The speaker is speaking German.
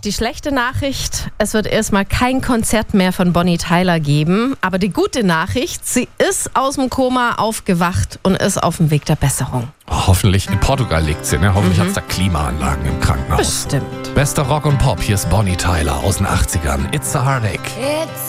Die schlechte Nachricht, es wird erstmal kein Konzert mehr von Bonnie Tyler geben. Aber die gute Nachricht, sie ist aus dem Koma aufgewacht und ist auf dem Weg der Besserung. Hoffentlich, in Portugal liegt sie, ne? Hoffentlich hat es da Klimaanlagen im Krankenhaus. Bestimmt. Bester Rock und Pop, hier ist Bonnie Tyler aus den 80ern. It's a Heartache. It's